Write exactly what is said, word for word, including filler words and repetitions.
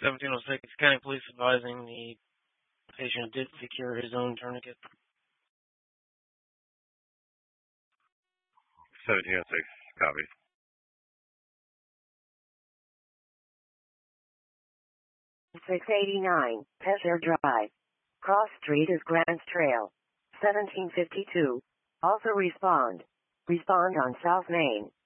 seventeen oh six, County Police advising the patient did secure his own tourniquet. seventeen oh six, copy. six eighty-nine, Pesher Drive. Cross Street is Grants Trail. seventeen fifty-two. Also respond. Respond on South Main.